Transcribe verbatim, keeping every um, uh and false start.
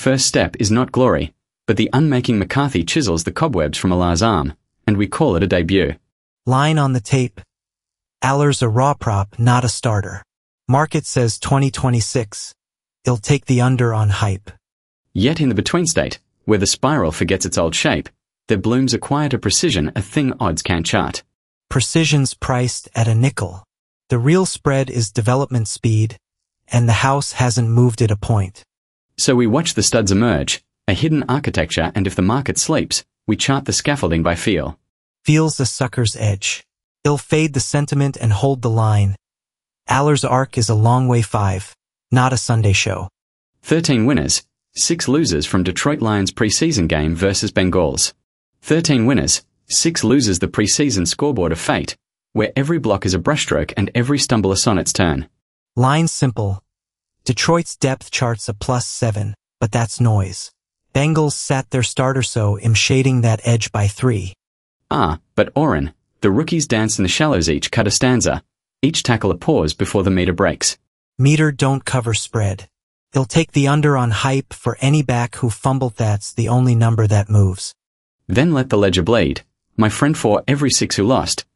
first step is not glory, but the unmaking McCarthy chisels the cobwebs from Allah's arm, and we call it a debut. Line on the tape. Aller's a raw prop, not a starter. Market says twenty twenty-six. He'll take the under on hype. Yet in the between state, where the spiral forgets its old shape, there blooms a quieter precision, a thing odds can't chart. Precision's priced at a nickel. The real spread is development speed, and the house hasn't moved it a point. So we watch the studs emerge, a hidden architecture, and if the market sleeps, we chart the scaffolding by feel. Feels the sucker's edge. He'll fade the sentiment and hold the line. Aller's arc is a long way five, not a Sunday show. Thirteen winners, six losers from Detroit Lions preseason game versus Bengals. Thirteen winners, six losers, the preseason scoreboard of fate, where every block is a brushstroke and every stumble a sonnet's turn. Line simple. Detroit's depth chart's a plus seven, but that's noise. Bengals sat their starter, so I'm shading that edge by three. Ah, but Oren, the rookies danced in the shallows, each cut a stanza, each tackle a pause before the meter breaks. Meter don't cover spread. He'll take the under on hype for any back who fumbled, that's the only number that moves. Then let the ledger bleed, my friend, for every six who lost,